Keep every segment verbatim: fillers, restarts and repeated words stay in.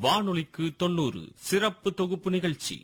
வானொலிக்கு தொண்ணூறு சிறப்பு தொகுப்பு நிகழ்ச்சி.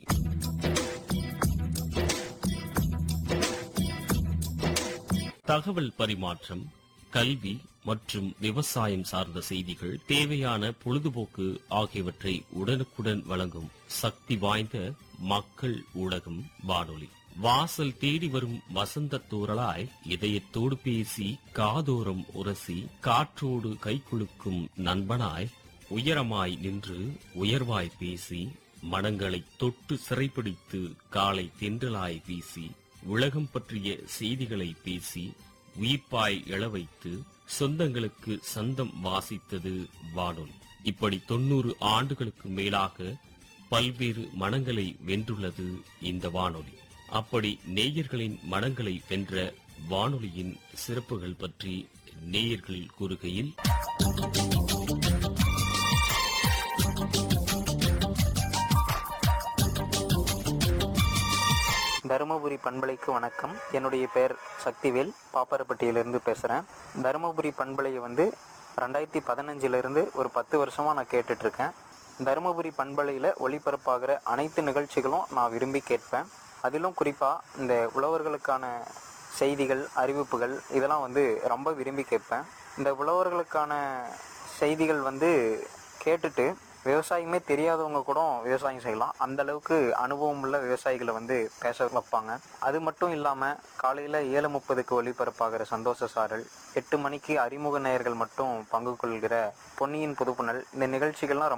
தகவல் பரிமாற்றம், கல்வி மற்றும் விவசாயம் சார்ந்த செய்திகள், தேவையான பொழுதுபோக்கு ஆகியவற்றை உடனுக்குடன் வழங்கும் சக்தி வாய்ந்த மக்கள் ஊடகம் வானொலி. வாசல் தேடி வரும் வசந்த தூறலாய் இதயத்தோடு பேசி காதோரம் உரசி காற்றோடு கைக்குலுக்கும் நண்பனாய் உயரமாய் நின்று உயர்வாய் பேசி மனங்களை தொட்டு சிறைப்பிடித்து காலை தென்றலாய் வீசி உலகம் பற்றிய செய்திகளை பேசி உயிர்ப்பாய் எழவைத்து சொந்தங்களுக்கு சந்தம் வாசித்தது வானொலி. இப்படி தொன்னூறு ஆண்டுகளுக்கு மேலாக பல்வேறு மனங்களை வென்றுள்ளது இந்த வானொலி. அப்படி நேயர்களின் மனங்களை வென்ற வானொலியின் சிறப்புகள் பற்றி நேயர்களில் கூறுகையில், தருமபுரி பண்பலைக்கு வணக்கம். என்னுடைய பெயர் சக்திவேல், பாப்பரப்பட்டியிலிருந்து பேசுகிறேன். தருமபுரி பண்பலையை வந்து ரெண்டாயிரத்தி பதினஞ்சிலிருந்து ஒரு பத்து வருஷமாக நான் கேட்டுட்ருக்கேன். தருமபுரி பண்பலையில் ஒளிபரப்பாகிற அனைத்து நிகழ்ச்சிகளும் நான் விரும்பி கேட்பேன். அதிலும் குறிப்பாக இந்த உழவர்களுக்கான செய்திகள், அறிவிப்புகள் இதெல்லாம் வந்து ரொம்ப விரும்பி கேட்பேன். இந்த உழவர்களுக்கான செய்திகள் வந்து கேட்டுட்டு விவசாயமே தெரியாதவங்க கூட விவசாயம் செய்யலாம். அந்த அளவுக்கு அனுபவம் உள்ள விவசாயிகளை வந்து பேச வைப்பாங்க. அது மட்டும் இல்லாமல் காலையில் ஏழு முப்பதுக்கு ஒளிபரப்பாகிற சந்தோஷ சாரல், எட்டு மணிக்கு அறிமுக நேயர்கள் மட்டும் பங்கு கொள்கிற பொன்னியின் புதுப்புணல், இந்த நிகழ்ச்சிகள்லாம்